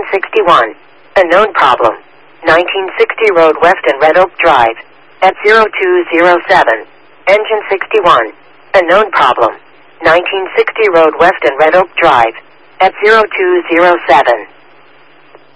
61. Unknown problem. 1960 Road West and Red Oak Drive. At 0207. Engine 61. Unknown problem. 1960 Road West and Red Oak Drive. At 0207.